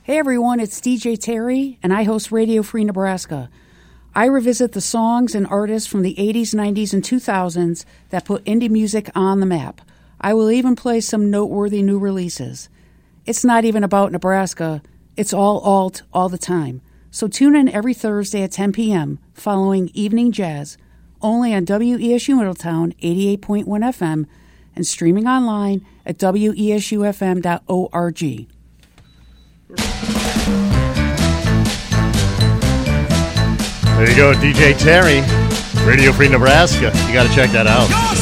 Hey everyone, it's DJ Terry, and I host Radio Free Nebraska. I revisit the songs and artists from the 80s, 90s, and 2000s that put indie music on the map. I will even play some noteworthy new releases. It's not even about Nebraska. It's all alt all the time. So tune in every Thursday at 10 p.m. following Evening Jazz, only on WESU Middletown 88.1 FM and streaming online at wesufm.org. There you go, DJ Terry, Radio Free Nebraska. You got to check that out.